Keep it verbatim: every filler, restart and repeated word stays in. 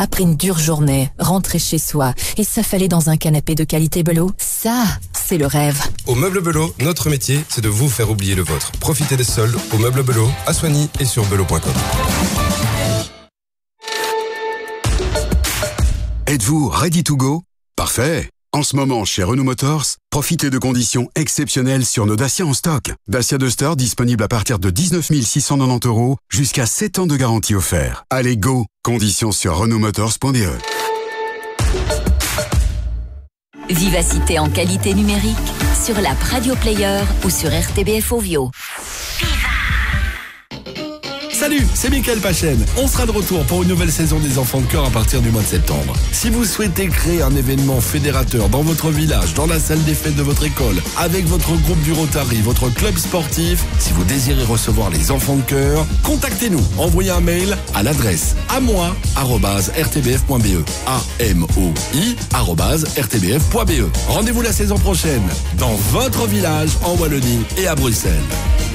Après une dure journée, rentrer chez soi et s'affaler dans un canapé de qualité Belot, ça, c'est le rêve. Au Meuble Belot, notre métier, c'est de vous faire oublier le vôtre. Profitez des soldes au Meuble Belot, à Soigny et sur belot point com. Êtes-vous ready to go? Parfait. En ce moment, chez Renault Motors, profitez de conditions exceptionnelles sur nos Dacia en stock. Dacia Duster disponible à partir de dix-neuf mille six cent quatre-vingt-dix euros, jusqu'à sept ans de garantie offert. Allez, go! Conditions sur renault motors point b e. Vivacité en qualité numérique sur l'app Radio Player ou sur R T B F Ovio. Salut, c'est Mickaël Pachen. On sera de retour pour une nouvelle saison des Enfants de Cœur à partir du mois de septembre. Si vous souhaitez créer un événement fédérateur dans votre village, dans la salle des fêtes de votre école, avec votre groupe du Rotary, votre club sportif, si vous désirez recevoir les Enfants de Cœur, contactez-nous. Envoyez un mail à l'adresse amoi arobase r t b f point b e. A M O I arobase r t b f point b e. Rendez-vous la saison prochaine dans votre village en Wallonie et à Bruxelles.